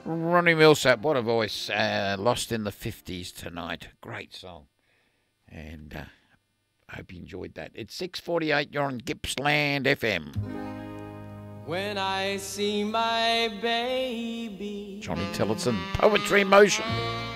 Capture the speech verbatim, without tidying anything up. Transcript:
Ronnie Millsap, what a voice. Uh, Lost in the fifties tonight. Great song. And uh, I hope you enjoyed that. It's six forty-eight. You're on Gippsland F M. When I see my baby, Johnny Tillotson, Poetry in Motion.